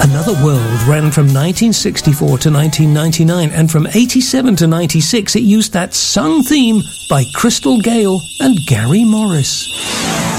Another World ran from 1964 to 1999, and from 87 to 96 it used that sung theme by Crystal Gale and Gary Morris.